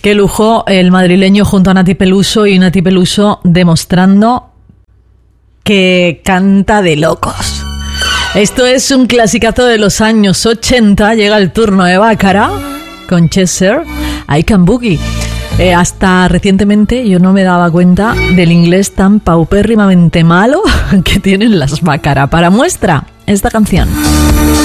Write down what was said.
Qué lujo el madrileño junto a Nati Peluso, y Nati Peluso demostrando que canta de locos. Esto es un clasicazo de los años 80. Llega el turno de Bácara con Chester, I Can Boogie. Hasta recientemente yo no me daba cuenta del inglés tan paupérrimamente malo que tienen las Bácara. Para muestra, esta canción.